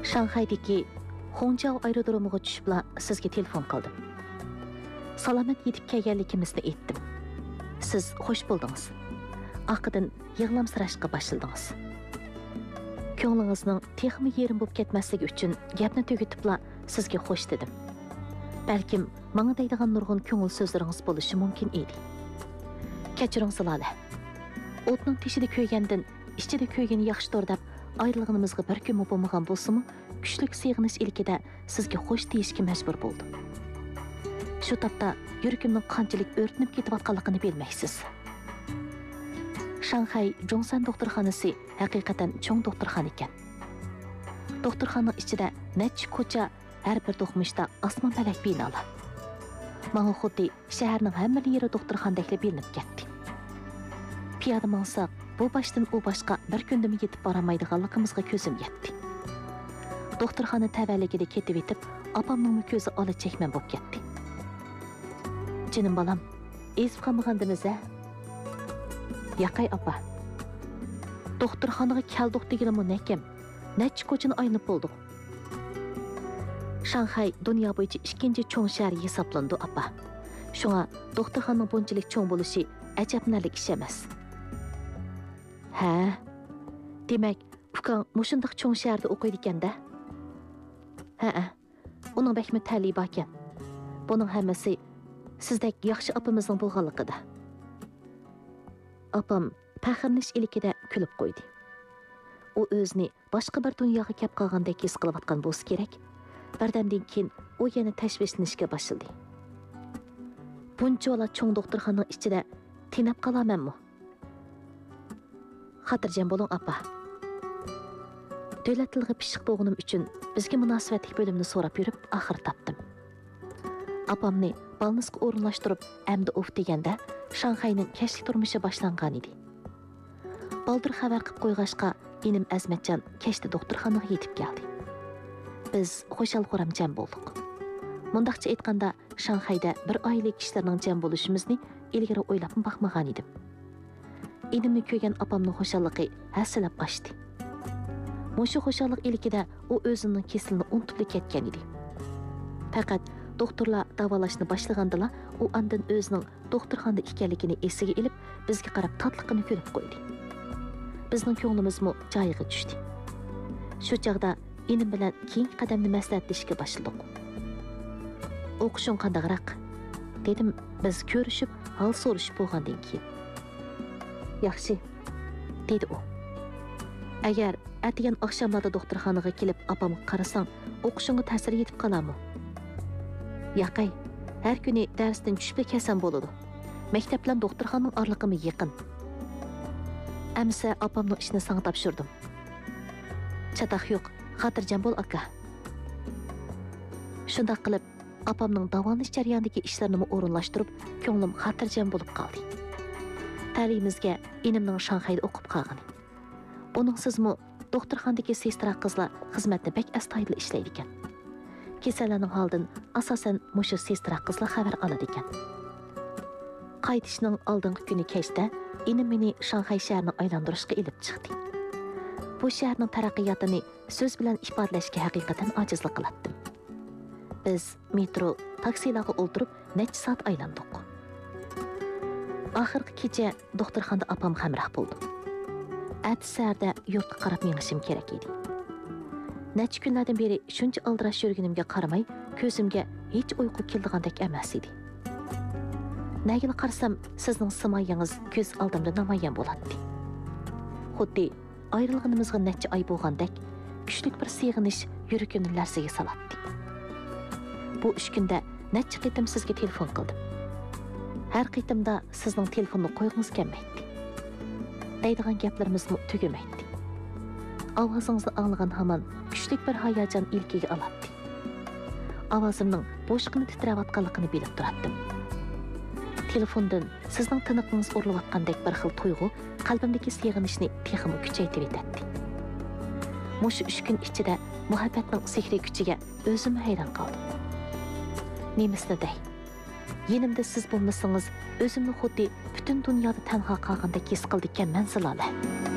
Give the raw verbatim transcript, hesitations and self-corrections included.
Шанхайдagi Hongjiao aerodromiga tushibla sizga telefon qildim. Salomat yetib kelganligimizni aytdim. Siz xush bo'ldingiz. Aqıdan yig'lamsirashga boshladingiz. Ko'nglingizning texmi yerim bo'lib ketmasligi uchun gapni tugitibla sizga xush dedim. Balkim menga deydigan nurg'un ko'ngil so'zlaringiz bo'lishi mumkin edi. Kechiring Zilala. O'tning teshida ko'ygandan ichida ko'ygani yaxshidir deb ayrılığımızga bir kun bo'lmagan bo'lsa-mu, kuchlik sig'inish ilkida sizga xush deyishga majbur bo'ldim. Shu topda yuragimning qanchalik o'rtinib ketayotganligini bilmaysiz. Shanxay Zhongsan doktorxonasi haqiqatan cho'ng doktorxona ekan. Doktorxonaning ichida necha ko'cha, har bir do'qmishda osmon falak binolar. Menga xuddi shaharning hamma yeri doktorxonadek bilinib ketdi. Piyoda mansaq bu başdan o başqa bir kundimi yetib baramaydiganligimizga ko'zim yetdi. Doktorxona tavalligida ketib etib, opamning ko'zi ola chekman bo'lib ketdi. Jinim balam, ezib qolmagandimiz-a? Yaqay opa. Doktorxonaga keldik deganimni nakam, necha ko'chani aylanib bo'ldik. Shanxay dunyo bo'yicha ikkinchi cho'ng shahar hisoblandi opa. Shunga doktorxonaning bunchalik cho'ng bo'lishi ajabnalik ish emas. Ha, demak, ukang mushundaq cho'ng shaharda o'qiydi ekanda? Ha-a, uning bakmi ta'liba ekan. Buning hammasi sizdek yaxshi opamizning bo'lganligida. Opam faxrlanish ilkida kulib qo'ydi. U o'zini boshqa bir dunyoga kelib qolgandek his qilayotgan bo'lsa kerak. Birdamdan keyin u yana tashvishlanishga boshladi. Buncha cho'ng doktorxonaning ichida tinab qolamanmi? Xotirjam bo'ling opa. Davlat tiliga pishiq bo'lganim uchun bizga munosabatli bo'limni so'rab yurib, oxir topdim. Opamni balnisga o'rinlashtirib, amdi of deganda Shanxayning kashlik turmushi boshlangan edi. Baldir xabar qilib qo'yg'ashqa, inim Azmatjon kashda doktorxonaga yetib keldi. Biz xo'shal-xuram jam bo'ldik. Mundaqcha aytganda, Shanxayda bir oila kishilarning jam bo'lishimizni ilgari o'ylab baxmagan edim. Inimni ko'rgan opamning xo'shalligi hasilab qochdi. Mushu xo'shallik ilkida u o'zining kesilini unutib ketgan edi. Faqat doktorlar davolashni boshlagandala, u andan o'zining doktorxonada ekanligini esiga ilib, bizga qarab tatliqini ko'rib qo'ydi. Bizning ko'nglimizmi joyiga tushdi. Shu chaqda inim bilan keyingi qadamni maslahatlashishga boshladik. O'qishing qandaqroq? Dedim biz ko'rishib, hol so'rashib bo'lgandan keyin. Yaxshi, dedi u. Agar atigan oqshomlarda doktorxonaga kelib opamga qarasang, o'qishingga ta'sir yetib qolarmi? Yaqay, har kuni darsdan tushib kelsam bo'ladi. Maktab bilan doktorxonaning orliqimi yaqin. Amsa opamning ishini senga topshirdim. Chataq yo'q, xotirjam bo'l aka. Shunday qilib, opamning davolash jarayonidagi ishlarini o'rinlashtirib, ko'nglim xotirjam bo'lib qoldi. Ta'limimizga inimning Shanxayda o'qib qolgani. Uning sizmi doktorxonadagi sestra qizlar xizmatni bek astoydil ishlaydi ekan. Kasallarning holdan asosan mushu sestra qizlar xabar oladi ekan. Qaytishning oldingi kuni kechda inim meni Shanxay shahrini aylantirishga ilib chiqdi. Bu shaharning taraqqiyotini so'z bilan ifodalashga haqiqatan ojizlik qilatdim. Biz metro, taksilarga o'ltirib necha soat aylandik. Oxirgi kecha doktorxonada opam hamroh bo'ldi. Atsarda yurtga qarab menishim kerak edi. Necha kunlardan beri shuncha aldirash yurganimga qaramay, ko'zimga hech uyqu keldigandek emas edi. Nagil qarsam, sizning simoyangiz ko'z oldimda namoyon bo'ladi. Xuddi ayrılganimizga necha oy bo'lgandek, kuchli bir sig'inish yuragimni larzaga soladi. Bu uch kunda necha qitim sizga telefon qildim. Har qitimda sizning telefonni qo'ygingiz kelmaydi. Deydigan gaplarimizni tugamaydi. Ovozingizni anglagan hamon kuchli bir hayajon ilkiga oladi. Ovozimning bo'shqini titrayotganligini bilib turardim. Telefondan sizning tiniqingiz o'rlayotgandek bir xil tuyg'u qalbimdagi sig'inishni texmi kuchaytirib etdi. Mushu uch kun ichida muhabbatning sehriy kuchiga o'zim hayron qoldim. Nemisni dey. Yenimda siz bo'lmasangiz, o'zimni xuddi butun dunyoda tanho qolgandek his qildim ekanman Zilala.